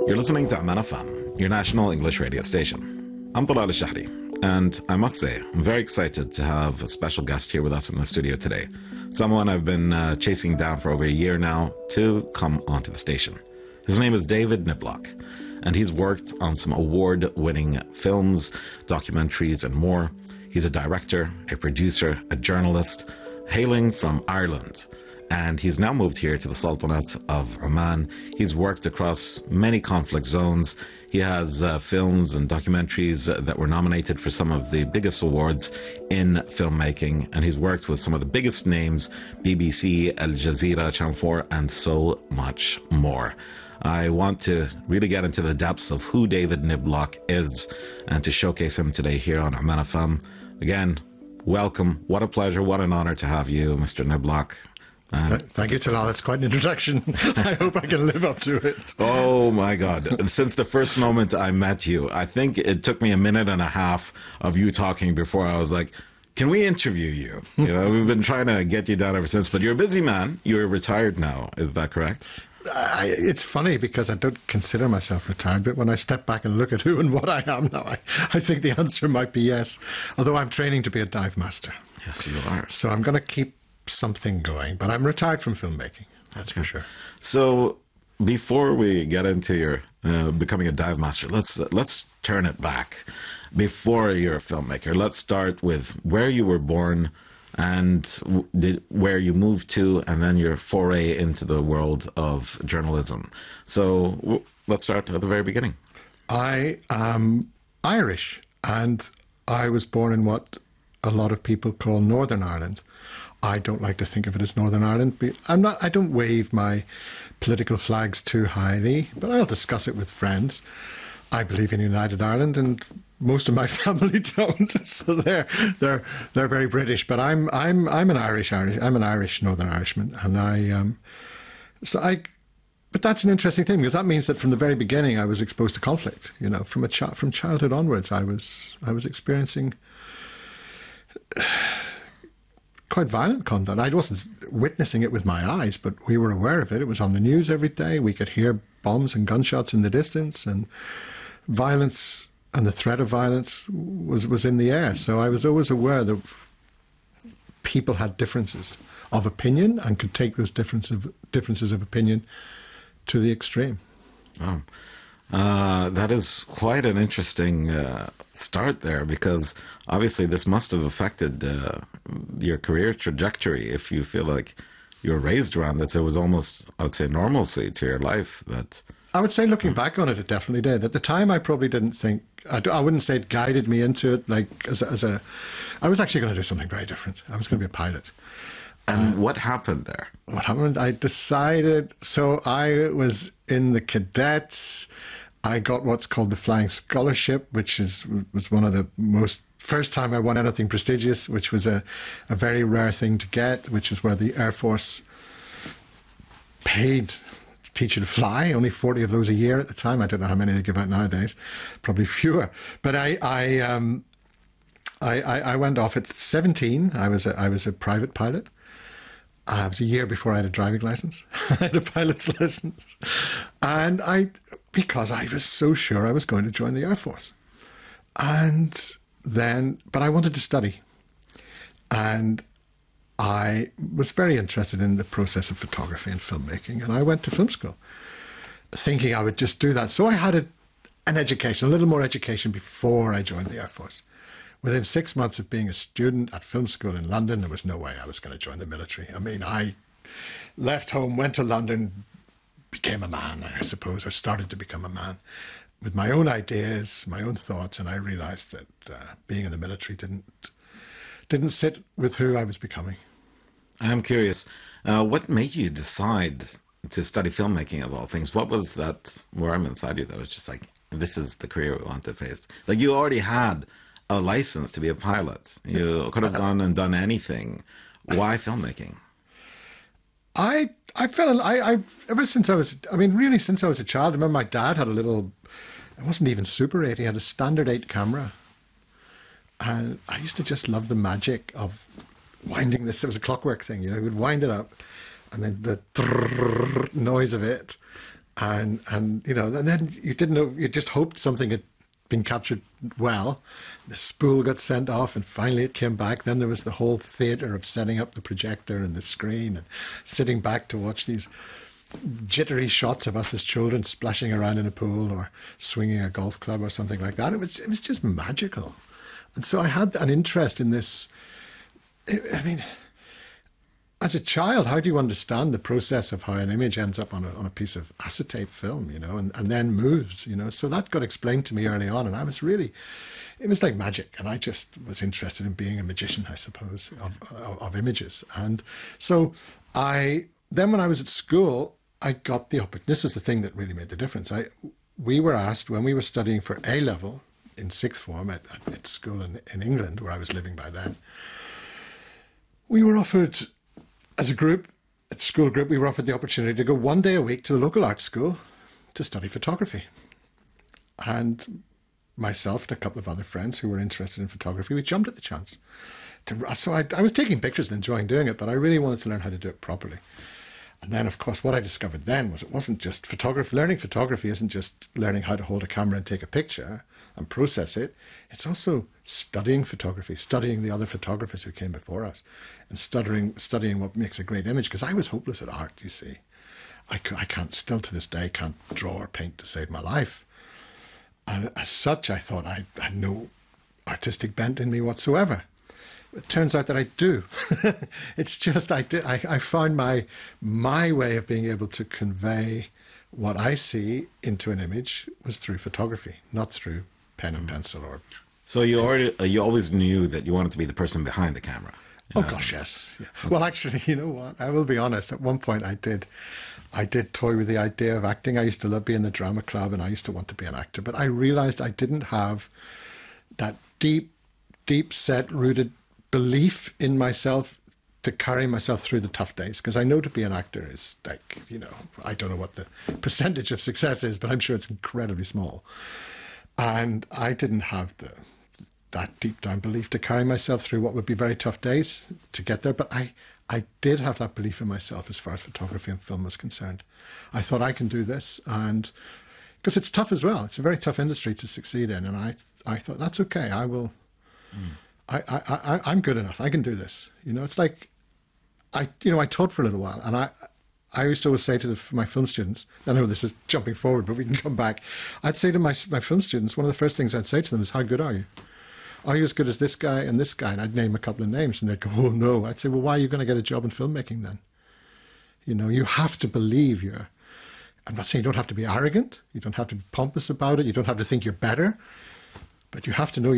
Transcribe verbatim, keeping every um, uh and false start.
You're listening to Amman F M, your national English radio station. I'm Talal Al-Shahri, and I must say, I'm very excited to have a special guest here with us in the studio today. Someone I've been uh, chasing down for over a year now to come onto the station. His name is David Niblock, and he's worked on some award-winning films, documentaries, and more. He's a director, a producer, a journalist, hailing from Ireland. And he's now moved here to the Sultanate of Oman. He's worked across many conflict zones. He has uh, films and documentaries that were nominated for some of the biggest awards in filmmaking. And he's worked with some of the biggest names, B B C, Al Jazeera, Channel four, and so much more. I want to really get into the depths of who David Niblock is and to showcase him today here on Amman F M. Again, welcome. What a pleasure. What an honor to have you, Mister Niblock. Um, Thank you, Talal. That's quite an introduction. I hope I can live up to it. Oh, my God. Since the first moment I met you, I think it took me a minute and a half of you talking before I was like, can we interview you? You know, we've been trying to get you down ever since, but you're a busy man. You're retired now. Is that correct? I, it's funny because I don't consider myself retired, but when I step back and look at who and what I am now, I, I think the answer might be yes, although I'm training to be a dive master. Yes, you are. So I'm going to keep something going, but I'm retired from filmmaking. That's for sure. So before we get into your uh, becoming a dive master, let's uh, let's turn it back. Before you're a filmmaker, let's start with where you were born and w- did, where you moved to, and then your foray into the world of journalism. So w- let's start at the very beginning. I am Irish, and I was born in what a lot of people call Northern Ireland. I don't like to think of it as Northern Ireland. I'm not. I don't wave my political flags too highly, but I'll discuss it with friends. I believe in United Ireland, and most of my family don't. So they're they're they're very British. But I'm I'm I'm an Irish Irish. I'm an Irish Northern Irishman, and I um. So I. But that's an interesting thing because that means that from the very beginning I was exposed to conflict. You know, from a chi- from childhood onwards, I was I was experiencing quite violent conduct. I wasn't witnessing it with my eyes, but we were aware of it. It was on the news every day. We could hear bombs and gunshots in the distance, and violence and the threat of violence was, was in the air. So I was always aware that people had differences of opinion and could take those difference of, differences of opinion to the extreme. Oh. Uh, that is quite an interesting uh, start there, because obviously this must have affected uh, your career trajectory. If you feel like you were raised around this, it was almost, I would say, normalcy to your life. That I would say, looking back on it, it definitely did. At the time, I probably didn't think. I, d- I wouldn't say it guided me into it. Like as a, as a, I was actually going to do something very different. I was going to be a pilot. And uh, what happened there? What happened? I decided. So I was in the cadets. I got what's called the Flying Scholarship, which is was one of the most first time I won anything prestigious, which was a, a very rare thing to get, which is where the Air Force paid to teach you to fly. Only forty of those a year at the time. I don't know how many they give out nowadays. Probably fewer. But I I um I, I, I went off at seventeen. I was a, I was a private pilot. Uh, it was a year before I had a driving license. I had a pilot's license. And I, because I was so sure I was going to join the Air Force. And then, but I wanted to study. And I was very interested in the process of photography and filmmaking. And I went to film school thinking I would just do that. So I had a, an education, a little more education before I joined the Air Force. Within six months of being a student at film school in London, there was no way I was going to join the military. I mean, I left home, went to London, became a man, I suppose, or started to become a man with my own ideas, my own thoughts, and I realised that uh, being in the military didn't didn't sit with who I was becoming. I'm curious, uh, what made you decide to study filmmaking of all things? What was that worm inside you that was just like, this is the career we want to face? Like, you already had a license to be a pilot. You could have gone and done anything. Why filmmaking? I I fell. I, I ever since I was. I mean, really, since I was a child. I remember my dad had a little. It wasn't even Super eight. He had a standard eight camera, and I used to just love the magic of winding this. It was a clockwork thing, you know. He would wind it up, and then the noise of it. And, and you know, and then you didn't know, you just hoped something had been captured well. The spool got sent off and finally it came back. Then there was the whole theatre of setting up the projector and the screen and sitting back to watch these jittery shots of us as children splashing around in a pool or swinging a golf club or something like that. It was, it was just magical. And so I had an interest in this. I mean, as a child, how do you understand the process of how an image ends up on a, on a piece of acetate film, you know, and, and then moves, you know? So that got explained to me early on, and I was really, it was like magic, and I just was interested in being a magician, I suppose, of, of, of images. And so I, then when I was at school, I got the opportunity. This was the thing that really made the difference. I, we were asked, when we were studying for A-level in sixth form at, at, at school in, in England, where I was living by then, we were offered, as a group, at school group, we were offered the opportunity to go one day a week to the local art school to study photography. And myself and a couple of other friends who were interested in photography, we jumped at the chance. To, so I, I was taking pictures and enjoying doing it, but I really wanted to learn how to do it properly. And then, of course, what I discovered then was it wasn't just photography. Learning photography isn't just learning how to hold a camera and take a picture and process it. It's also studying photography, studying the other photographers who came before us, and studying studying what makes a great image. Because I was hopeless at art, you see. I, I can't, still to this day, can't draw or paint to save my life. And as such, I thought I had no artistic bent in me whatsoever. It turns out that I do. It's just I, did, I I found my my way of being able to convey what I see into an image was through photography, not through pen and pencil or. So you already uh, you always knew that you wanted to be the person behind the camera. Oh gosh, yes. Yeah. Okay. Well, actually, you know what? I will be honest. At one point, I did, I did toy with the idea of acting. I used to love being in the drama club, and I used to want to be an actor. But I realised I didn't have that deep, deep set, rooted belief in myself to carry myself through the tough days, because I know to be an actor is like, you know, I don't know what the percentage of success is, but I'm sure it's incredibly small. And I didn't have the that deep down belief to carry myself through what would be very tough days to get there. But I, I did have that belief in myself as far as photography and film was concerned. I thought I can do this, and because it's tough as well. It's a very tough industry to succeed in. And I, I thought, that's okay. I will... Mm. I, I, I, I'm good enough. I can do this. You know, it's like, I, you know, I taught for a little while, and I, I used to always say to the, my film students, I know this is jumping forward, but we can come back. I'd say to my, my film students, one of the first things I'd say to them is, how good are you? Are you as good as this guy and this guy? And I'd name a couple of names, and they'd go, oh no. I'd say, well, why are you going to get a job in filmmaking then? You know, you have to believe you're, I'm not saying you don't have to be arrogant. You don't have to be pompous about it. You don't have to think you're better, but you have to know